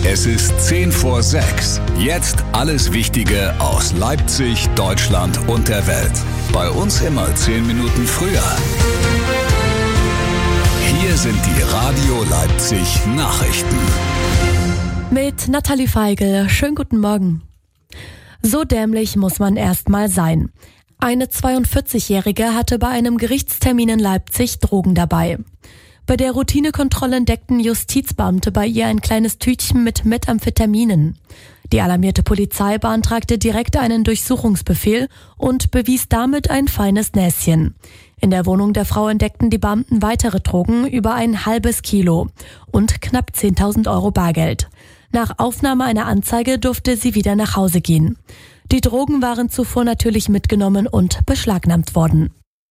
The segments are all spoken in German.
Es ist 5:10. Jetzt alles Wichtige aus Leipzig, Deutschland und der Welt. Bei uns immer 10 Minuten früher. Hier sind die Radio Leipzig Nachrichten. Mit Nathalie Feigl. Schönen guten Morgen. So dämlich muss man erst mal sein. Eine 42-Jährige hatte bei einem Gerichtstermin in Leipzig Drogen dabei. Bei der Routinekontrolle entdeckten Justizbeamte bei ihr ein kleines Tütchen mit Methamphetaminen. Die alarmierte Polizei beantragte direkt einen Durchsuchungsbefehl und bewies damit ein feines Näschen. In der Wohnung der Frau entdeckten die Beamten weitere Drogen über ein halbes Kilo und knapp 10.000 Euro Bargeld. Nach Aufnahme einer Anzeige durfte sie wieder nach Hause gehen. Die Drogen waren zuvor natürlich mitgenommen und beschlagnahmt worden.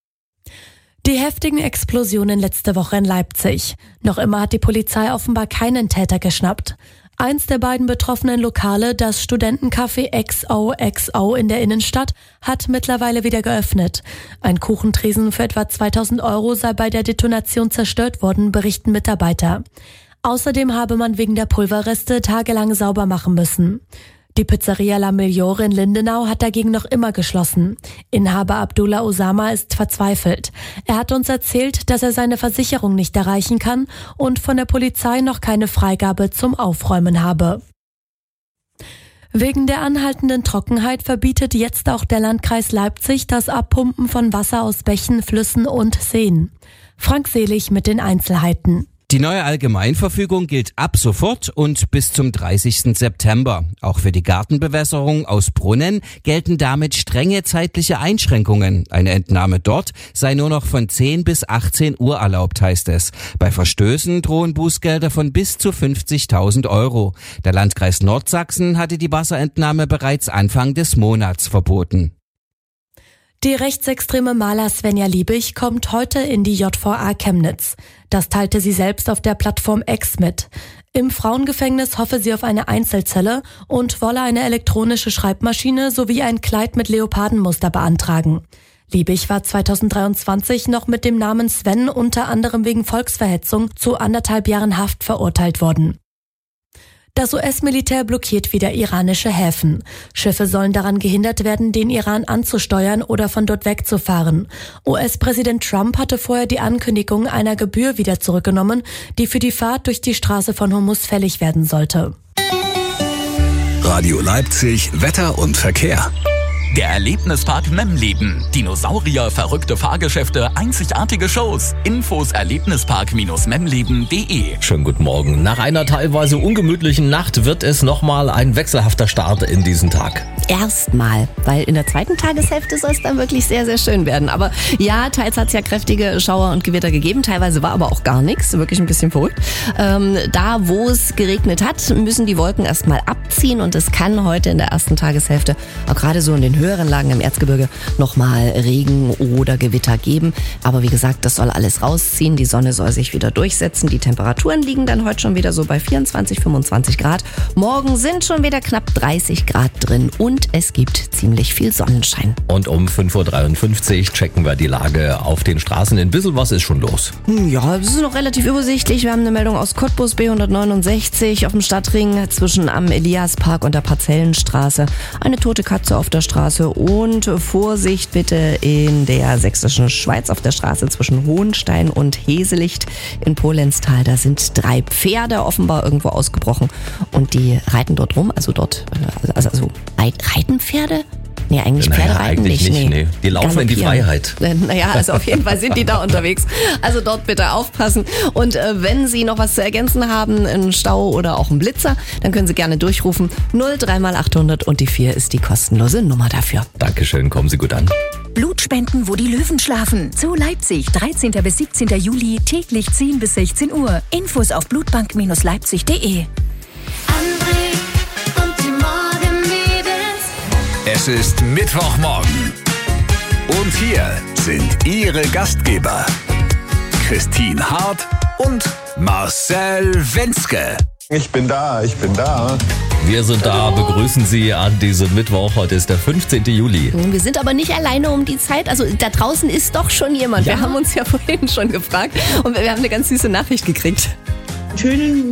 Die heftigen Explosionen letzte Woche in Leipzig. Noch immer hat die Polizei offenbar keinen Täter geschnappt. Eins der beiden betroffenen Lokale, das Studentencafé XOXO in der Innenstadt, hat mittlerweile wieder geöffnet. Ein Kuchentresen für etwa 2.000 Euro sei bei der Detonation zerstört worden, berichten Mitarbeiter. Außerdem habe man wegen der Pulverreste tagelang sauber machen müssen. Die Pizzeria La Migliore in Lindenau hat dagegen noch immer geschlossen. Inhaber Abdullah Osama ist verzweifelt. Er hat uns erzählt, dass er seine Versicherung nicht erreichen kann und von der Polizei noch keine Freigabe zum Aufräumen habe. Wegen der anhaltenden Trockenheit verbietet jetzt auch der Landkreis Leipzig das Abpumpen von Wasser aus Bächen, Flüssen und Seen. Frank Selig mit den Einzelheiten. Die neue Allgemeinverfügung gilt ab sofort und bis zum 30. September. Auch für die Gartenbewässerung aus Brunnen gelten damit strenge zeitliche Einschränkungen. Eine Entnahme dort sei nur noch von 10 bis 18 Uhr erlaubt, heißt es. Bei Verstößen drohen Bußgelder von bis zu 50.000 Euro. Der Landkreis Nordsachsen hatte die Wasserentnahme bereits Anfang des Monats verboten. Die rechtsextreme Maler Svenja Liebig kommt heute in die JVA Chemnitz. Das teilte sie selbst auf der Plattform X mit. Im Frauengefängnis hoffe sie auf eine Einzelzelle und wolle eine elektronische Schreibmaschine sowie ein Kleid mit Leopardenmuster beantragen. Liebig war 2023 noch mit dem Namen Sven unter anderem wegen Volksverhetzung zu 1,5 Jahren Haft verurteilt worden. Das US-Militär blockiert wieder iranische Häfen. Schiffe sollen daran gehindert werden, den Iran anzusteuern oder von dort wegzufahren. US-Präsident Trump hatte vorher die Ankündigung einer Gebühr wieder zurückgenommen, die für die Fahrt durch die Straße von Hormuz fällig werden sollte. Radio Leipzig, Wetter und Verkehr. Der Erlebnispark Memleben. Dinosaurier, verrückte Fahrgeschäfte, einzigartige Shows. Infos erlebnispark-memleben.de. Schönen guten Morgen. Nach einer teilweise ungemütlichen Nacht wird es nochmal ein wechselhafter Start in diesen Tag. Erstmal, weil in der zweiten Tageshälfte soll es dann wirklich sehr, sehr schön werden. Aber ja, teils hat es ja kräftige Schauer und Gewitter gegeben, teilweise war aber auch gar nichts, wirklich ein bisschen verrückt. Da, wo es geregnet hat, müssen die Wolken erstmal abziehen und es kann heute in der ersten Tageshälfte auch gerade so in den höheren Lagen im Erzgebirge nochmal Regen oder Gewitter geben. Aber wie gesagt, das soll alles rausziehen, die Sonne soll sich wieder durchsetzen, die Temperaturen liegen dann heute schon wieder so bei 24, 25 Grad. Morgen sind schon wieder knapp 30 Grad drin und es gibt ziemlich viel Sonnenschein. Und um 5.53 Uhr checken wir die Lage auf den Straßen. In Bissel, was ist schon los? Ja, es ist noch relativ übersichtlich. Wir haben eine Meldung aus Cottbus B169 auf dem Stadtring zwischen am Eliaspark und der Parzellenstraße. Eine tote Katze auf der Straße und Vorsicht bitte in der sächsischen Schweiz auf der Straße zwischen Hohenstein und Heselicht in Polenztal. Da sind 3 Pferde offenbar irgendwo ausgebrochen und die reiten dort rum. Also reiten Pferde? Nee, eigentlich Pferde reiten nicht. Nee. Die laufen in die Freiheit. Naja, also auf jeden Fall sind die da unterwegs. Also dort bitte aufpassen. Und wenn Sie noch was zu ergänzen haben, einen Stau oder auch einen Blitzer, dann können Sie gerne durchrufen. 03 mal 800 und die 4 ist die kostenlose Nummer dafür. Dankeschön, kommen Sie gut an. Blutspenden, wo die Löwen schlafen. Zu Leipzig, 13. bis 17. Juli, täglich 10 bis 16 Uhr. Infos auf blutbank-leipzig.de. Es ist Mittwochmorgen. Und hier sind Ihre Gastgeber Christine Hart und Marcel Wenske. Ich bin da. Wir sind da, begrüßen Sie an diesem Mittwoch. Heute ist der 15. Juli. Wir sind aber nicht alleine um die Zeit. Also da draußen ist doch schon jemand. Ja. Wir haben uns ja vorhin schon gefragt und wir haben eine ganz süße Nachricht gekriegt. Schönen